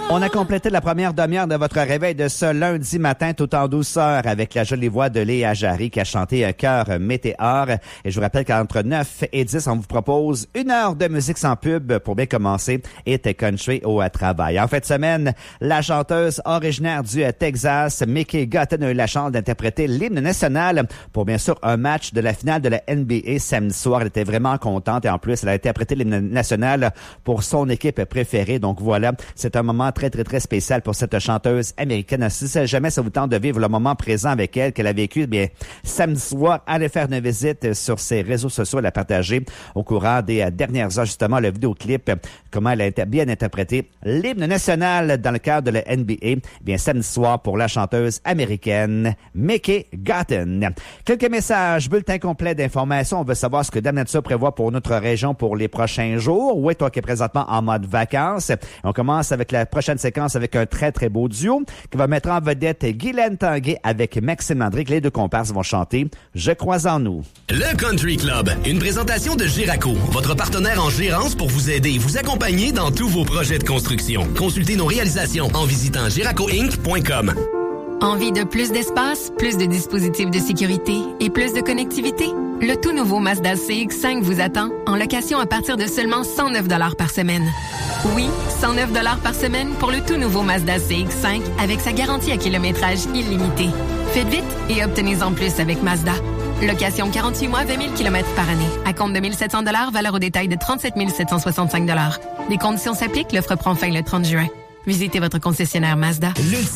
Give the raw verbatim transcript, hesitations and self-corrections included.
On a complété la première demi-heure de votre réveil de ce lundi matin tout en douceur avec la jolie voix de Léa Jarry qui a chanté un chœur météore. Et je vous rappelle qu'entre neuf et dix, on vous propose une heure de musique sans pub pour bien commencer et te country au travail. En fin de semaine, la chanteuse originaire du Texas, Mickey Gotten, a eu la chance d'interpréter l'hymne national pour bien sûr un match de la finale de la N B A samedi soir. Elle était vraiment contente et en plus, elle a interprété l'hymne national pour son équipe préférée. Donc voilà, c'est un moment très, très, très spécial pour cette chanteuse américaine. Si jamais ça vous tente de vivre le moment présent avec elle, qu'elle a vécu, bien, samedi soir, allez faire une visite sur ses réseaux sociaux, elle a partagé au courant des dernières heures, justement, le vidéoclip, comment elle a bien interprété l'hymne national dans le cadre de la N B A, bien, samedi soir pour la chanteuse américaine Mickey Gotten. Quelques messages, bulletin complet d'informations. On veut savoir ce que Dame Nature prévoit pour notre région pour les prochains jours. Oui, toi qui es présentement en mode vacances. On commence avec la prochaine séquence avec un très, très beau duo qui va mettre en vedette Guylaine Tanguay avec Maxime Landry. Les deux comparses vont chanter « Je crois en nous ». Le Country Club, une présentation de Giraco, votre partenaire en gérance pour vous aider et vous accompagner dans tous vos projets de construction. Consultez nos réalisations en visitant giraco inc point com. Envie de plus d'espace, plus de dispositifs de sécurité et plus de connectivité? Le tout nouveau Mazda C X cinq vous attend en location à partir de seulement cent neuf dollars par semaine. Oui, cent neuf dollars par semaine pour le tout nouveau Mazda C X cinq avec sa garantie à kilométrage illimité. Faites vite et obtenez-en plus avec Mazda. Location quarante-huit mois, vingt mille kilomètres par année. À compte de mille sept cents dollars, valeur au détail de trente-sept mille sept cent soixante-cinq dollars. Les conditions s'appliquent, l'offre prend fin le trente juin. Visitez votre concessionnaire Mazda. Le